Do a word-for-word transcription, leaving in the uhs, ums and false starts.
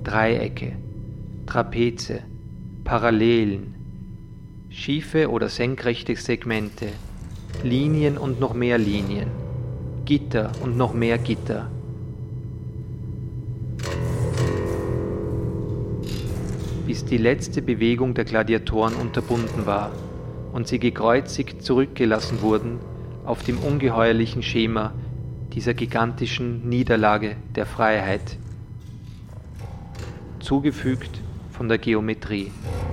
Dreiecke, Trapeze, Parallelen, schiefe oder senkrechte Segmente, Linien und noch mehr Linien, Gitter und noch mehr Gitter. Bis die letzte Bewegung der Gladiatoren unterbunden war und sie gekreuzigt zurückgelassen wurden auf dem ungeheuerlichen Schema dieser gigantischen Niederlage der Freiheit, zugefügt von der Geometrie.